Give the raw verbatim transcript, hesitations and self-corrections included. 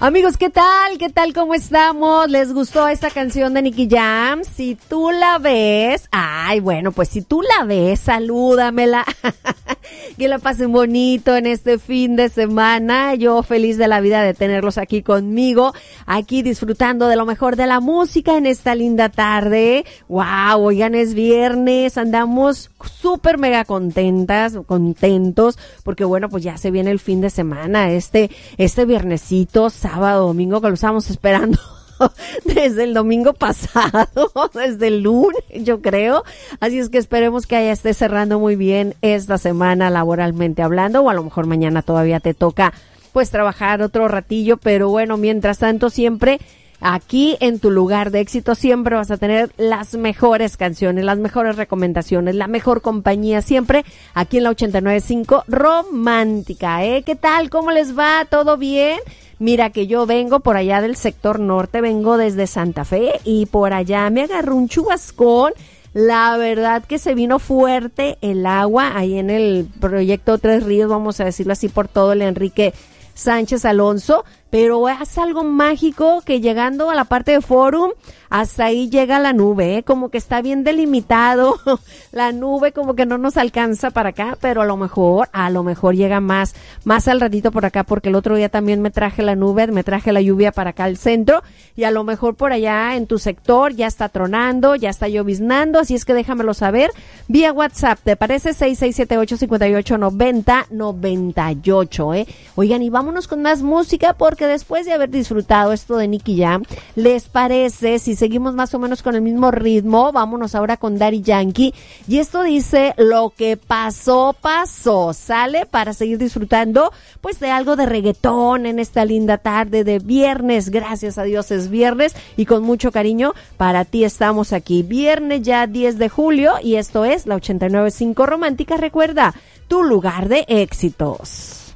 Amigos, ¿qué tal? ¿Qué tal? ¿Cómo estamos? ¿Les gustó esta canción de Nicky Jam? Si tú la ves, ay, bueno, pues si tú la ves, salúdamela. Que la pasen bonito en este fin de semana. Yo feliz de la vida de tenerlos aquí conmigo, aquí disfrutando de lo mejor de la música en esta linda tarde. Wow, oigan, es viernes, andamos súper mega contentas, contentos, porque bueno, pues ya se viene el fin de semana, este, este viernesito, sábado, domingo, que lo estábamos esperando desde el domingo pasado, desde el lunes, yo creo. Así es que esperemos que haya esté cerrando muy bien esta semana laboralmente hablando, o a lo mejor mañana todavía te toca pues trabajar otro ratillo, pero bueno, mientras tanto siempre aquí en tu lugar de éxito siempre vas a tener las mejores canciones, las mejores recomendaciones, la mejor compañía siempre aquí en la ochenta y nueve punto cinco Romántica, ¿eh? ¿Qué tal? ¿Cómo les va? ¿Todo bien? Mira que yo vengo por allá del sector norte, vengo desde Santa Fe y por allá me agarró un chubascón. La verdad que se vino fuerte el agua ahí en el proyecto Tres Ríos, vamos a decirlo así, por todo el Enrique Sánchez Alonso, pero es algo mágico que llegando a la parte de Forum, hasta ahí llega la nube, ¿eh? Como que está bien delimitado, la nube como que no nos alcanza para acá, pero a lo mejor, a lo mejor llega más, más al ratito por acá, porque el otro día también me traje la nube, me traje la lluvia para acá al centro, y a lo mejor por allá en tu sector ya está tronando, ya está lloviznando, así es que déjamelo saber, vía WhatsApp, ¿te parece? seis seis siete ocho, cinco ocho, nueve cero nueve ocho, ¿eh? Oigan, y vámonos con más música, porque después de haber disfrutado esto de Nicky Jam, ¿les parece si seguimos más o menos con el mismo ritmo? Vámonos ahora con Daddy Yankee, y esto dice: lo que pasó, pasó. Sale para seguir disfrutando pues de algo de reggaetón en esta linda tarde de viernes. Gracias a Dios es viernes, y con mucho cariño para ti estamos aquí, viernes ya diez de julio, y esto es la ochenta y nueve punto cinco Romántica. Recuerda, tu lugar de éxitos.